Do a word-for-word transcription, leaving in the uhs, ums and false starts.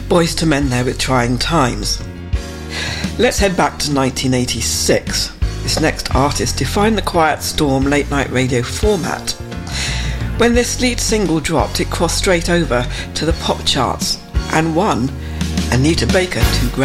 Boys to Men there with Trying Times. Let's head back to nineteen eighty-six. This next artist defined the Quiet Storm late night radio format. When this lead single dropped, it crossed straight over to the pop charts and won Anita Baker two Grammys.